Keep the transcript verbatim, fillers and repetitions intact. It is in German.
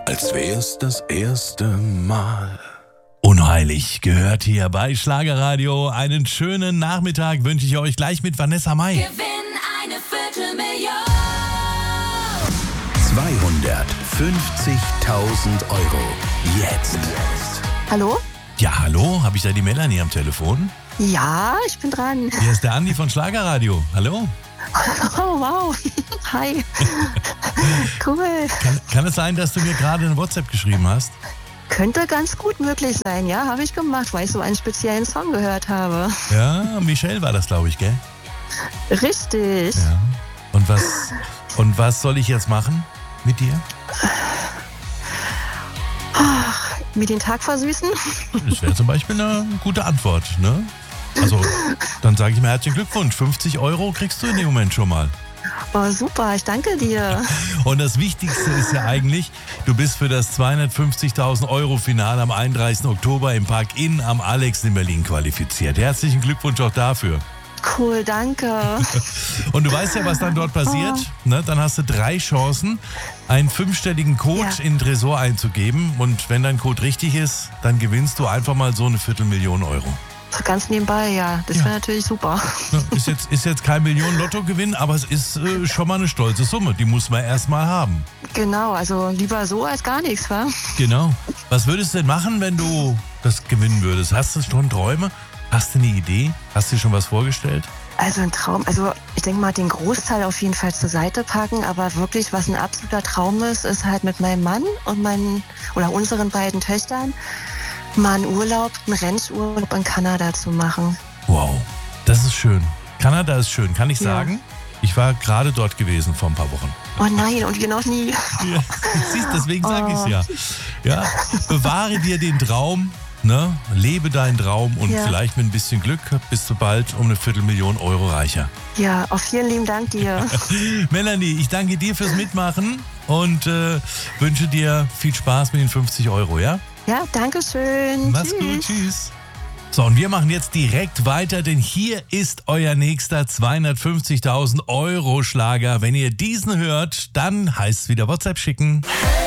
als wär's das erste Mal. Unheilig gehört hier bei Schlagerradio. Einen schönen Nachmittag wünsche ich euch gleich mit Vanessa Mai. Gewinn eine Viertelmillion. zweihundertfünfzigtausend Euro. Jetzt. Hallo? Ja, hallo, habe ich da die Melanie am Telefon? Ja, ich bin dran. Hier ist der Andi von Schlagerradio. Hallo. Oh, wow. Hi. Cool. Kann, kann es sein, dass du mir gerade eine WhatsApp geschrieben hast? Könnte ganz gut möglich sein, ja, habe ich gemacht, weil ich so einen speziellen Song gehört habe. Ja, Michelle war das, glaube ich, gell? Richtig. Ja. Und was, und was soll ich jetzt machen mit dir? Ach, mir den Tag versüßen? Das wäre zum Beispiel eine gute Antwort, ne? Also, dann sage ich mir herzlichen Glückwunsch. fünfzig Euro kriegst du in dem Moment schon mal. Oh, super, ich danke dir. Und das Wichtigste ist ja eigentlich, du bist für das zweihundertfünfzigtausend Euro Finale am einunddreißigsten Oktober im Park Inn am Alex in Berlin qualifiziert. Herzlichen Glückwunsch auch dafür. Cool, danke. Und du weißt ja, was dann dort passiert. Oh. Ne? Dann hast du drei Chancen, einen fünfstelligen Code Ja. in den Tresor einzugeben. Und wenn dein Code richtig ist, dann gewinnst du einfach mal so eine Viertelmillion Euro. So ganz nebenbei, ja, das Ja. wäre natürlich super. Ne? Ist jetzt, ist jetzt kein Millionen-Lotto-Gewinn, aber es ist äh, schon mal eine stolze Summe. Die muss man erst mal haben. Genau, also lieber so als gar nichts, wa? Genau. Was würdest du denn machen, wenn du das gewinnen würdest? Hast du schon Träume? Hast du eine Idee? Hast du dir schon was vorgestellt? Also ein Traum, also ich denke mal, den Großteil auf jeden Fall zur Seite packen, aber wirklich, was ein absoluter Traum ist, ist halt mit meinem Mann und meinen oder unseren beiden Töchtern mal einen Urlaub, einen Rennurlaub in Kanada zu machen. Wow, das ist schön. Kanada ist schön, kann ich Ja. sagen. Ich war gerade dort gewesen vor ein paar Wochen. Oh nein, und wir noch nie. Ja, siehst, deswegen sage ich es Oh. ja. Ja, bewahre dir den Traum, ne? Lebe deinen Traum und Ja. vielleicht mit ein bisschen Glück bist du bald um eine Viertelmillion Euro reicher. Ja, auf vielen lieben Dank dir. Melanie, ich danke dir fürs Mitmachen und äh, wünsche dir viel Spaß mit den fünfzig Euro, ja? Ja, danke schön. Mach's Tschüss. gut, tschüss. So, und wir machen jetzt direkt weiter, denn hier ist euer nächster zweihundertfünfzigtausend Euro Schlager. Wenn ihr diesen hört, dann heißt es wieder WhatsApp schicken.